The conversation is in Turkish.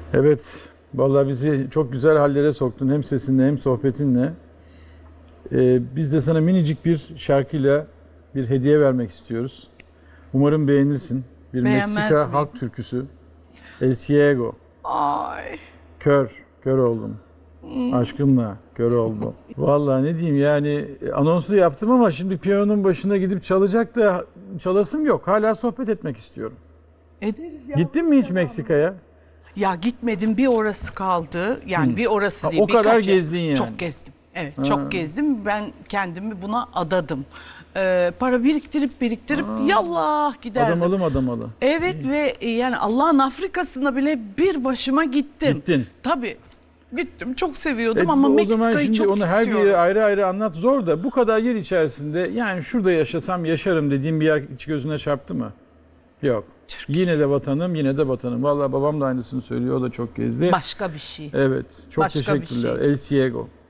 Evet, vallahi bizi çok güzel hallere soktun hem sesinle hem sohbetinle. Biz de sana minicik bir şarkıyla bir hediye vermek istiyoruz. Umarım beğenirsin. Bir Beğenmez Meksika miyim? halk türküsü. El Ciego. Ay. Kör oldum. Aşkınla kör oldum. Vallahi ne diyeyim yani anonsu yaptım ama şimdi piyanonun başına gidip çalacak da çalasım yok. Hala sohbet etmek istiyorum. Ederiz ya. Gittin mi hiç Meksika'ya? Ya gitmedim, bir orası kaldı. Yani bir orası Ha, değil. o kadar birkaç yer. gezdin yani. Çok gezdim. Evet, çok gezdim. Ben kendimi buna adadım. Para biriktirip yallah giderdim. Adamalı. Evet ve yani Allah'ın Afrika'sına bile bir başıma gittim. Gittin. Tabii. Gittim. Çok seviyordum ama O zaman Meksika'yı şimdi çok onu her istiyorum. biri ayrı ayrı anlat zor da bu kadar yer içerisinde yani şurada yaşasam yaşarım dediğim bir yer hiç gözüne çarptı mı? Yok. Türkiye. Yine de vatanım. Vallahi babam da aynısını söylüyor. O da çok gezdi. Başka bir şey. Evet. Çok Başka bir teşekkürler. şey. El Ciego.